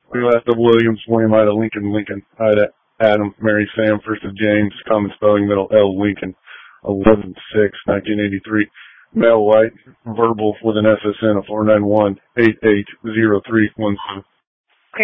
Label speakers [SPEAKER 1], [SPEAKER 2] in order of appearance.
[SPEAKER 1] Last of Williams, William Ida Lincoln, Lincoln, Ida Adam, Mary Sam, first of James, common spelling, middle L, Lincoln, 11/6/1983. Male white, verbal with an SSN of 491-880317.